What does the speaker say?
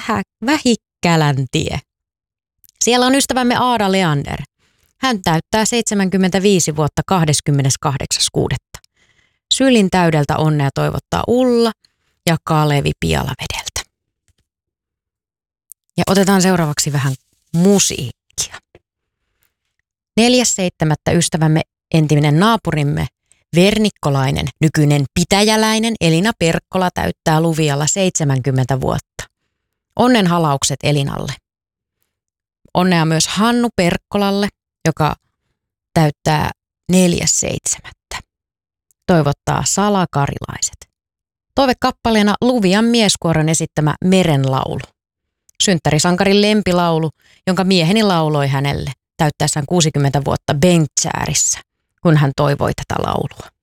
Vähikkäläntie. Siellä on ystävämme Aada Leander. Hän täyttää 75 vuotta 28.6. Sylin täydeltä onnea toivottaa Ulla ja Kalevi Pialavedeltä. Ja otetaan seuraavaksi vähän musiikkia. 4.7. ystävämme entinen naapurimme vernikkolainen, nykyinen pitäjäläinen Elina Perkkola täyttää Luvialla 70 vuotta. Onnen halaukset Elinalle. Onnea myös Hannu Perkkolalle, joka täyttää 4.7. Toivottaa salakarilaiset. Toivekappaleena Luvian mieskuoron esittämä Merenlaulu. Synttärisankarin lempilaulu, jonka mieheni lauloi hänelle täyttäessään 60 vuotta Bengtsäärissä, kun hän toivoi tätä laulua.